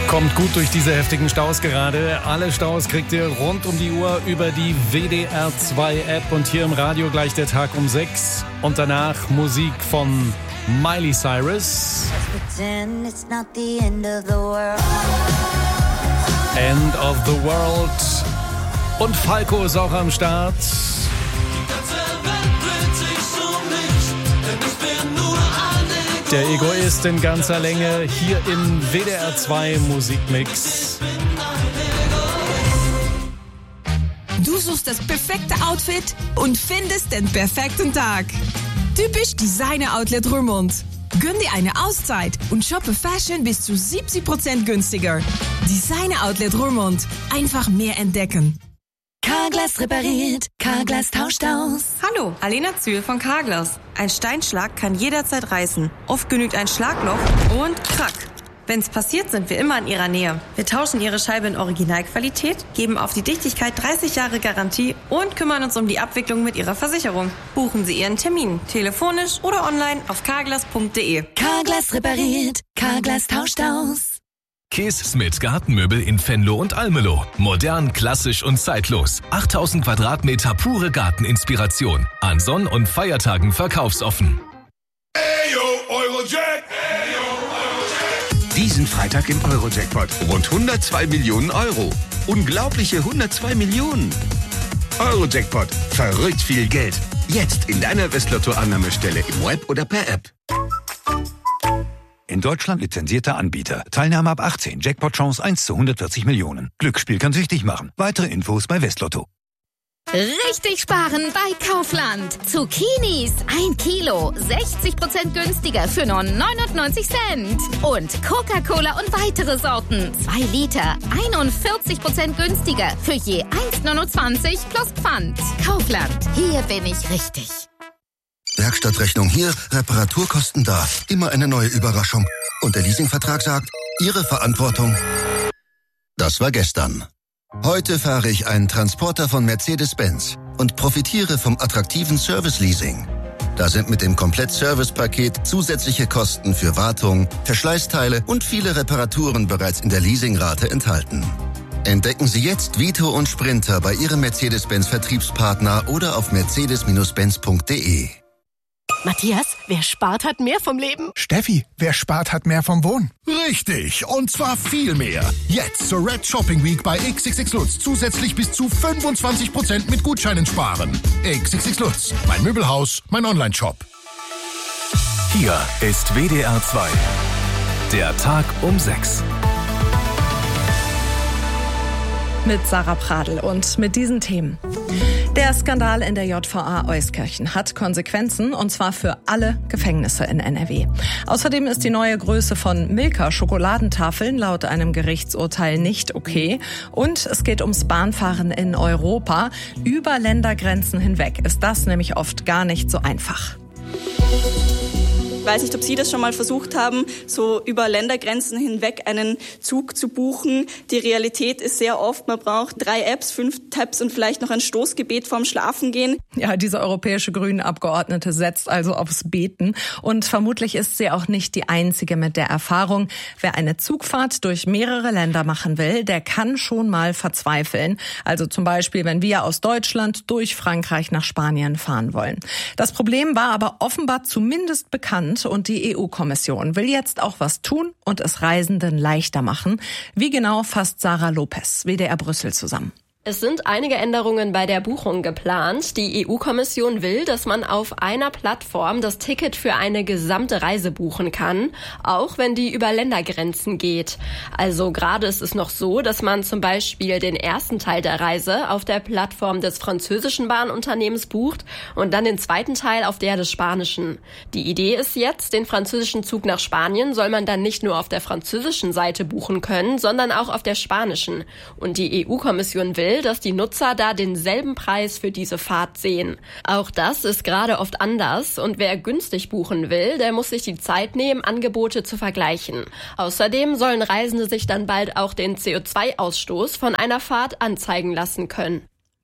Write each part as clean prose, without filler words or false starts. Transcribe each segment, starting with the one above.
Kommt gut durch diese heftigen Staus gerade. Alle Staus kriegt ihr rund um die Uhr über die WDR 2 App und hier im Radio gleich der Tag um 6 und danach Musik von Miley Cyrus. End of the World. Und Falco ist auch am Start. Der Egoist in ganzer Länge hier im WDR 2 Musikmix. Du suchst das perfekte Outfit und findest den perfekten Tag. Typisch Designer Outlet Roermond. Gönn dir eine Auszeit und shoppe Fashion bis zu 70% günstiger. Designer Outlet Roermond. Einfach mehr entdecken. Carglass repariert, Carglass tauscht aus. Hallo, Alena Zühl von Carglass. Ein Steinschlag kann jederzeit reißen. Oft genügt ein Schlagloch und krack. Wenn's passiert, sind wir immer in Ihrer Nähe. Wir tauschen Ihre Scheibe in Originalqualität, geben auf die Dichtigkeit 30 Jahre Garantie und kümmern uns um die Abwicklung mit Ihrer Versicherung. Buchen Sie Ihren Termin, telefonisch oder online auf carglass.de. Carglass repariert, Carglass tauscht aus. Kees Smith Gartenmöbel in Venlo und Almelo. Modern, klassisch und zeitlos. 8000 Quadratmeter pure Garteninspiration. An Sonn- und Feiertagen verkaufsoffen. Ayo, Eurojack! Diesen Freitag im Eurojackpot. Rund 102 Millionen Euro. Unglaubliche 102 Millionen. Eurojackpot. Verrückt viel Geld. Jetzt in deiner Westlotto-Annahmestelle im Web oder per App. In Deutschland lizenzierter Anbieter. Teilnahme ab 18. Jackpot-Chance 1 zu 140 Millionen. Glücksspiel kann süchtig machen. Weitere Infos bei Westlotto. Richtig sparen bei Kaufland. Zucchinis 1 Kilo, 60% günstiger für nur 99 Cent. Und Coca-Cola und weitere Sorten 2 Liter, 41% günstiger für je 1,29 plus Pfand. Kaufland, hier bin ich richtig. Werkstattrechnung hier, Reparaturkosten da. Immer eine neue Überraschung. Und der Leasingvertrag sagt, Ihre Verantwortung. Das war gestern. Heute fahre ich einen Transporter von Mercedes-Benz und profitiere vom attraktiven Service-Leasing. Da sind mit dem Komplett-Service-Paket zusätzliche Kosten für Wartung, Verschleißteile und viele Reparaturen bereits in der Leasingrate enthalten. Entdecken Sie jetzt Vito und Sprinter bei Ihrem Mercedes-Benz-Vertriebspartner oder auf mercedes-benz.de. Matthias, wer spart, hat mehr vom Leben. Steffi, wer spart, hat mehr vom Wohnen. Richtig, und zwar viel mehr. Jetzt zur Red Shopping Week bei XXX Lutz zusätzlich bis zu 25% mit Gutscheinen sparen. XXX Lutz, mein Möbelhaus, mein Online-Shop. Hier ist WDR 2. Der Tag um 6. Mit Sarah Pradl und mit diesen Themen. Der Skandal in der JVA Euskirchen hat Konsequenzen, und zwar für alle Gefängnisse in NRW. Außerdem ist die neue Größe von Milka-Schokoladentafeln laut einem Gerichtsurteil nicht okay. Und es geht ums Bahnfahren in Europa. Über Ländergrenzen hinweg ist das nämlich oft gar nicht so einfach. Ich weiß nicht, ob Sie das schon mal versucht haben, so über Ländergrenzen hinweg einen Zug zu buchen. Die Realität ist sehr oft, man braucht 3 Apps, 5 Tabs und vielleicht noch ein Stoßgebet vorm Schlafengehen. Ja, diese europäische Grünen-Abgeordnete setzt also aufs Beten. Und vermutlich ist sie auch nicht die Einzige mit der Erfahrung. Wer eine Zugfahrt durch mehrere Länder machen will, der kann schon mal verzweifeln. Also zum Beispiel, wenn wir aus Deutschland durch Frankreich nach Spanien fahren wollen. Das Problem war aber offenbar zumindest bekannt. Und die EU-Kommission will jetzt auch was tun und es Reisenden leichter machen. Wie genau, fasst Sarah Lopez, WDR Brüssel, zusammen. Es sind einige Änderungen bei der Buchung geplant. Die EU-Kommission will, dass man auf einer Plattform das Ticket für eine gesamte Reise buchen kann, auch wenn die über Ländergrenzen geht. Also gerade ist es noch so, dass man zum Beispiel den ersten Teil der Reise auf der Plattform des französischen Bahnunternehmens bucht und dann den zweiten Teil auf der des spanischen. Die Idee ist jetzt, den französischen Zug nach Spanien soll man dann nicht nur auf der französischen Seite buchen können, sondern auch auf der spanischen. Und die EU-Kommission will, dass die Nutzer da denselben Preis für diese Fahrt sehen. Auch das ist gerade oft anders und wer günstig buchen will, der muss sich die Zeit nehmen, Angebote zu vergleichen. Außerdem sollen Reisende sich dann bald auch den CO2-Ausstoß von einer Fahrt anzeigen lassen können.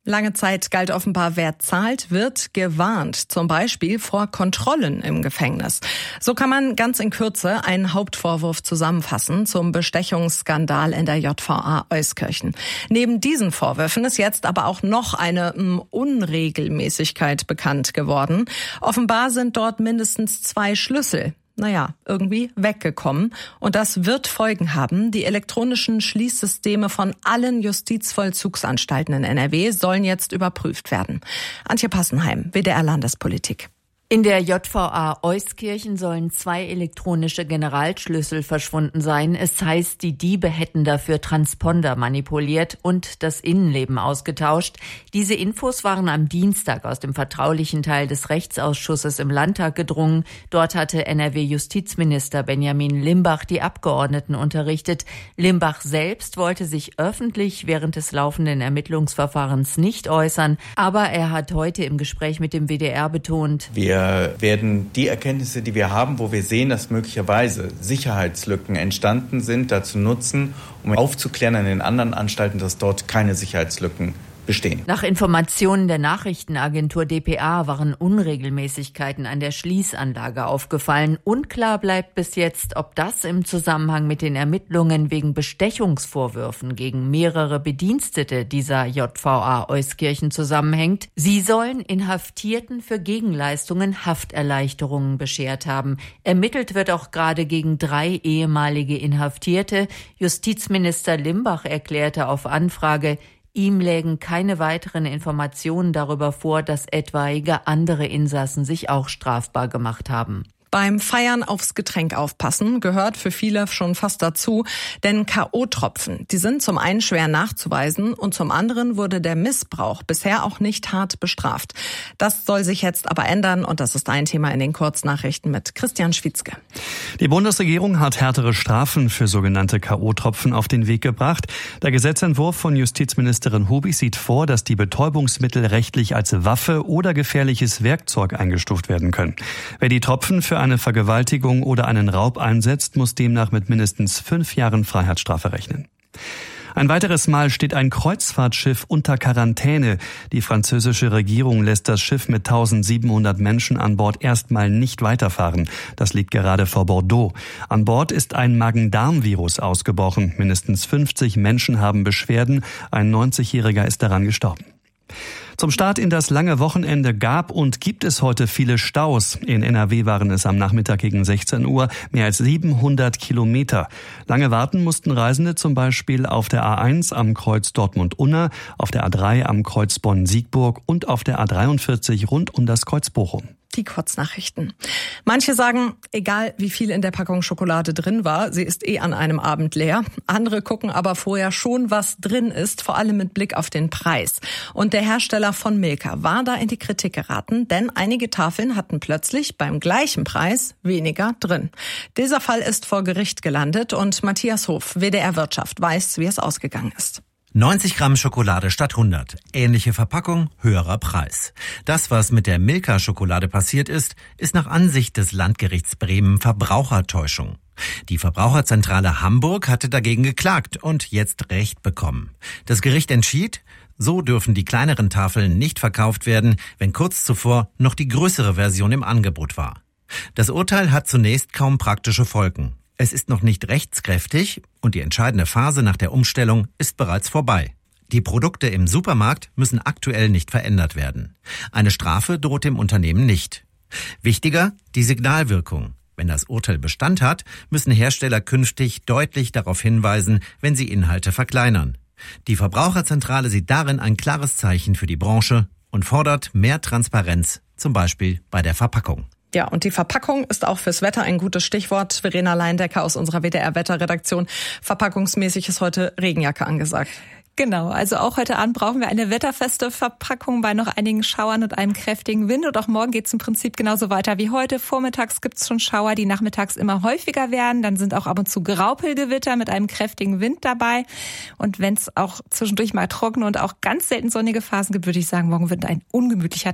Lange Zeit galt offenbar, wer zahlt, wird gewarnt, zum Beispiel vor Kontrollen im Gefängnis. So kann man ganz in Kürze einen Hauptvorwurf zusammenfassen zum Bestechungsskandal in der JVA Euskirchen. Neben diesen Vorwürfen ist jetzt aber auch noch eine Unregelmäßigkeit bekannt geworden. Offenbar sind dort mindestens 2 Schlüssel irgendwie weggekommen. Und das wird Folgen haben. Die elektronischen Schließsysteme von allen Justizvollzugsanstalten in NRW sollen jetzt überprüft werden. Antje Passenheim, WDR Landespolitik. In der JVA Euskirchen sollen 2 elektronische Generalschlüssel verschwunden sein. Es heißt, die Diebe hätten dafür Transponder manipuliert und das Innenleben ausgetauscht. Diese Infos waren am Dienstag aus dem vertraulichen Teil des Rechtsausschusses im Landtag gedrungen. Dort hatte NRW-Justizminister Benjamin Limbach die Abgeordneten unterrichtet. Limbach selbst wollte sich öffentlich während des laufenden Ermittlungsverfahrens nicht äußern. Aber er hat heute im Gespräch mit dem WDR betont: Wir werden die Erkenntnisse, die wir haben, wo wir sehen, dass möglicherweise Sicherheitslücken entstanden sind, dazu nutzen, um aufzuklären an den anderen Anstalten, dass dort keine Sicherheitslücken bestehen. Nach Informationen der Nachrichtenagentur dpa waren Unregelmäßigkeiten an der Schließanlage aufgefallen. Unklar bleibt bis jetzt, ob das im Zusammenhang mit den Ermittlungen wegen Bestechungsvorwürfen gegen mehrere Bedienstete dieser JVA Euskirchen zusammenhängt. Sie sollen Inhaftierten für Gegenleistungen Hafterleichterungen beschert haben. Ermittelt wird auch gerade gegen 3 ehemalige Inhaftierte. Justizminister Limbach erklärte auf Anfrage, ihm lägen keine weiteren Informationen darüber vor, dass etwaige andere Insassen sich auch strafbar gemacht haben. Beim Feiern aufs Getränk aufpassen gehört für viele schon fast dazu, denn K.O.-Tropfen, die sind zum einen schwer nachzuweisen und zum anderen wurde der Missbrauch bisher auch nicht hart bestraft. Das soll sich jetzt aber ändern und das ist ein Thema in den Kurznachrichten mit Christian Schwitzke. Die Bundesregierung hat härtere Strafen für sogenannte K.O.-Tropfen auf den Weg gebracht. Der Gesetzentwurf von Justizministerin Hubig sieht vor, dass die Betäubungsmittel rechtlich als Waffe oder gefährliches Werkzeug eingestuft werden können. Wer die Tropfen für eine Vergewaltigung oder einen Raub einsetzt, muss demnach mit mindestens 5 Jahren Freiheitsstrafe rechnen. Ein weiteres Mal steht ein Kreuzfahrtschiff unter Quarantäne. Die französische Regierung lässt das Schiff mit 1700 Menschen an Bord erstmal nicht weiterfahren. Das liegt gerade vor Bordeaux. An Bord ist ein Magen-Darm-Virus ausgebrochen. Mindestens 50 Menschen haben Beschwerden. Ein 90-Jähriger ist daran gestorben. Zum Start in das lange Wochenende gab und gibt es heute viele Staus. In NRW waren es am Nachmittag gegen 16 Uhr mehr als 700 Kilometer. Lange warten mussten Reisende zum Beispiel auf der A1 am Kreuz Dortmund-Unna, auf der A3 am Kreuz Bonn-Siegburg und auf der A43 rund um das Kreuz Bochum. Die Kurznachrichten. Manche sagen, egal wie viel in der Packung Schokolade drin war, sie ist an einem Abend leer. Andere gucken aber vorher schon, was drin ist, vor allem mit Blick auf den Preis. Und der Hersteller von Milka war da in die Kritik geraten, denn einige Tafeln hatten plötzlich beim gleichen Preis weniger drin. Dieser Fall ist vor Gericht gelandet und Matthias Hof, WDR Wirtschaft, weiß, wie es ausgegangen ist. 90 Gramm Schokolade statt 100. Ähnliche Verpackung, höherer Preis. Das, was mit der Milka-Schokolade passiert ist, ist nach Ansicht des Landgerichts Bremen Verbrauchertäuschung. Die Verbraucherzentrale Hamburg hatte dagegen geklagt und jetzt Recht bekommen. Das Gericht entschied, so dürfen die kleineren Tafeln nicht verkauft werden, wenn kurz zuvor noch die größere Version im Angebot war. Das Urteil hat zunächst kaum praktische Folgen. Es ist noch nicht rechtskräftig und die entscheidende Phase nach der Umstellung ist bereits vorbei. Die Produkte im Supermarkt müssen aktuell nicht verändert werden. Eine Strafe droht dem Unternehmen nicht. Wichtiger, die Signalwirkung. Wenn das Urteil Bestand hat, müssen Hersteller künftig deutlich darauf hinweisen, wenn sie Inhalte verkleinern. Die Verbraucherzentrale sieht darin ein klares Zeichen für die Branche und fordert mehr Transparenz, zum Beispiel bei der Verpackung. Ja, und die Verpackung ist auch fürs Wetter ein gutes Stichwort. Verena Leindecker aus unserer WDR-Wetterredaktion. Verpackungsmäßig ist heute Regenjacke angesagt. Genau, also auch heute Abend brauchen wir eine wetterfeste Verpackung bei noch einigen Schauern und einem kräftigen Wind. Und auch morgen geht es im Prinzip genauso weiter wie heute. Vormittags gibt es schon Schauer, die nachmittags immer häufiger werden. Dann sind auch ab und zu Graupelgewitter mit einem kräftigen Wind dabei. Und wenn es auch zwischendurch mal trockene und auch ganz selten sonnige Phasen gibt, würde ich sagen, morgen wird ein ungemütlicher Tag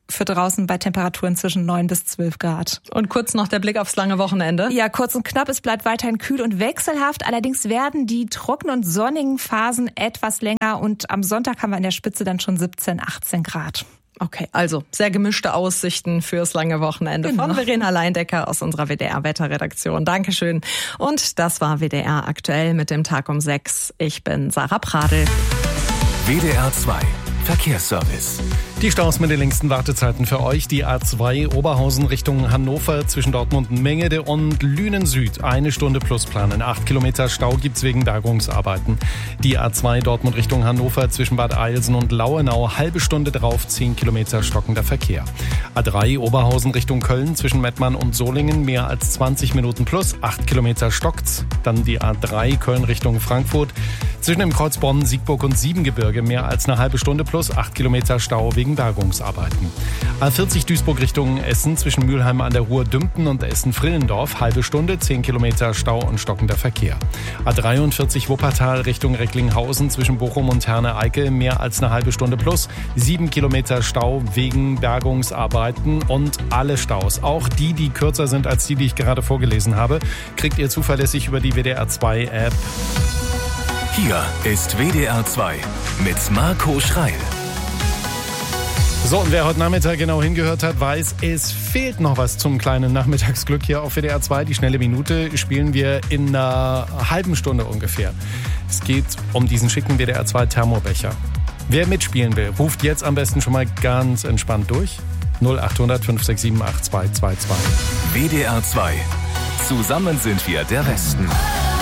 für draußen bei Temperaturen zwischen 9 bis 12 Grad. Und kurz noch der Blick aufs lange Wochenende. Ja, kurz und knapp. Es bleibt weiterhin kühl und wechselhaft. Allerdings werden die trockenen und sonnigen Phasen etwas länger. Und am Sonntag haben wir in der Spitze dann schon 17, 18 Grad. Okay, also sehr gemischte Aussichten fürs lange Wochenende von Verena Leindecker aus unserer WDR-Wetterredaktion. Dankeschön. Und das war WDR aktuell mit dem Tag um 6. Ich bin Sarah Pradl. WDR 2 Verkehrsservice. Die Staus mit den längsten Wartezeiten für euch. Die A2 Oberhausen Richtung Hannover zwischen Dortmund Mengede und Lünen Süd. 1 Stunde plus planen. 8 Kilometer Stau gibt's wegen Bergungsarbeiten. Die A2 Dortmund Richtung Hannover zwischen Bad Eilsen und Lauenau. Halbe Stunde drauf, 10 Kilometer stockender Verkehr. A3 Oberhausen Richtung Köln zwischen Mettmann und Solingen. Mehr als 20 Minuten plus. 8 Kilometer stockt's. Dann die A3 Köln Richtung Frankfurt. Zwischen dem Kreuz Bonn, Siegburg und Siebengebirge. Mehr als eine halbe Stunde plus. 8 Kilometer Stau wegen Bergungsarbeiten. A40 Duisburg Richtung Essen zwischen Mülheim an der Ruhr Dümpen und Essen-Frillendorf. Halbe Stunde, 10 Kilometer Stau und stockender Verkehr. A43 Wuppertal Richtung Recklinghausen zwischen Bochum und Herne-Eickel. Mehr als eine halbe Stunde plus. 7 Kilometer Stau wegen Bergungsarbeiten und alle Staus, auch die kürzer sind als die ich gerade vorgelesen habe, kriegt ihr zuverlässig über die WDR 2 App. Hier ist WDR 2 mit Marco Schreil. So, und wer heute Nachmittag genau hingehört hat, weiß, es fehlt noch was zum kleinen Nachmittagsglück hier auf WDR 2. Die schnelle Minute spielen wir in einer halben Stunde ungefähr. Es geht um diesen schicken WDR 2 Thermobecher. Wer mitspielen will, ruft jetzt am besten schon mal ganz entspannt durch. 0800 567 8222. WDR 2. Zusammen sind wir der Westen.